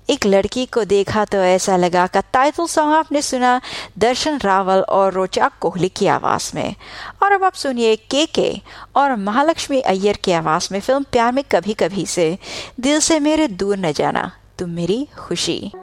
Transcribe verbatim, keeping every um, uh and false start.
एक लड़की को देखा तो ऐसा लगा का टाइटल सॉन्ग आपने सुना दर्शन रावल और रोचा कोहली की आवाज में। और अब आप सुनिए के के और महालक्ष्मी अय्यर की आवाज में फिल्म प्यार में कभी कभी से दिल से मेरे दूर न जाना तुम मेरी खुशी।